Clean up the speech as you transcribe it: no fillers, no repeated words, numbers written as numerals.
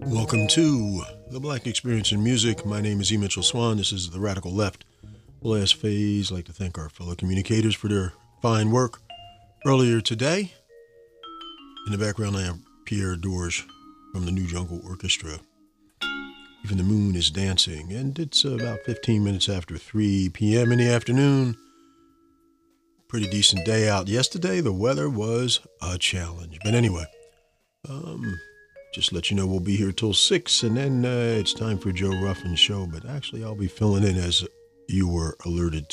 Welcome to the Black Experience in Music. My name is E. Mitchell Swan. This is The Radical Left. Last phase. I'd like to thank our fellow communicators for their fine work. Earlier today, in the background, I have Pierre Dorge from the New Jungle Orchestra. Even the Moon is Dancing. And it's about 15 minutes after 3 p.m. in the afternoon. Pretty decent day out yesterday. The weather was a challenge. But anyway, just let you know we'll be here till 6, and then it's time for Joe Ruffin's show. But actually, I'll be filling in as you were alerted